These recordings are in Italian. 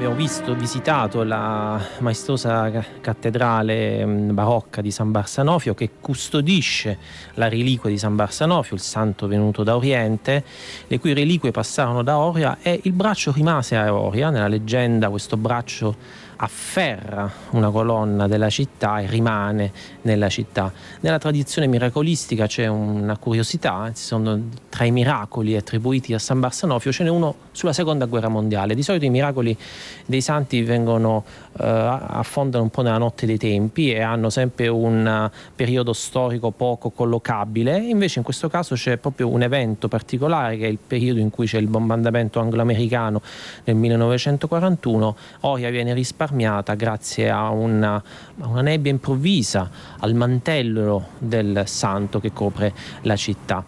Abbiamo visitato la maestosa cattedrale barocca di San Barsanofio, che custodisce la reliquia di San Barsanofio, il santo venuto da Oriente, le cui reliquie passarono da Oria e il braccio rimase a Oria. Nella leggenda questo braccio afferra una colonna della città e rimane nella città. Nella tradizione miracolistica c'è una curiosità: ci sono tra i miracoli attribuiti a San Barsanofio ce n'è uno sulla seconda guerra mondiale. Di solito i miracoli dei santi affondano un po' nella notte dei tempi e hanno sempre un periodo storico poco collocabile. Invece in questo caso c'è proprio un evento particolare, che è il periodo in cui c'è il bombardamento anglo-americano nel 1941. Oria viene risparmiata grazie a una nebbia improvvisa, al mantello del santo che copre la città.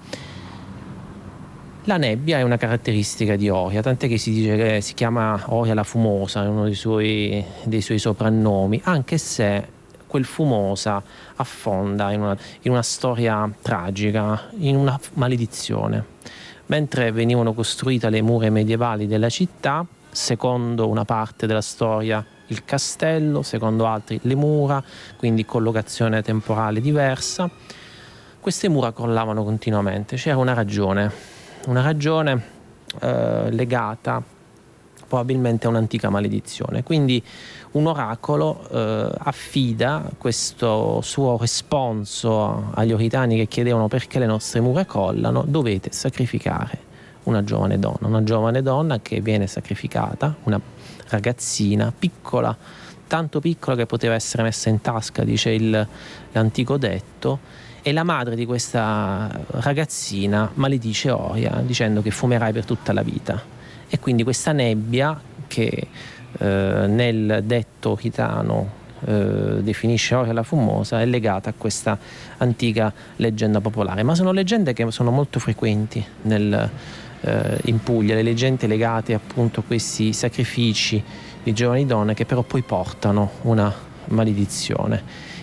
La nebbia è una caratteristica di Oria, tant'è che si dice che si chiama Oria la Fumosa, è uno dei suoi soprannomi, anche se quel Fumosa affonda in una storia tragica, in una maledizione. Mentre venivano costruite le mura medievali della città, secondo una parte della storia il castello, secondo altri le mura, quindi collocazione temporale diversa, queste mura crollavano continuamente. C'era una ragione legata probabilmente a un'antica maledizione. Quindi un oracolo affida questo suo responso agli oritani che chiedevano perché le nostre mura crollano: dovete sacrificare una giovane donna che viene sacrificata, una ragazzina piccola, tanto piccola che poteva essere messa in tasca, dice l'antico detto. E la madre di questa ragazzina maledice Oria dicendo che fumerai per tutta la vita. E quindi questa nebbia, che nel detto oritano definisce Oria la Fumosa, è legata a questa antica leggenda popolare. Ma sono leggende che sono molto frequenti in Puglia, le leggende legate appunto a questi sacrifici di giovani donne che però poi portano una maledizione.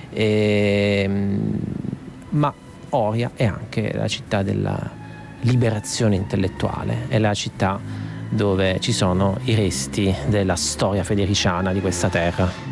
Ma Oria è anche la città della liberazione intellettuale, è la città dove ci sono i resti della storia federiciana di questa terra.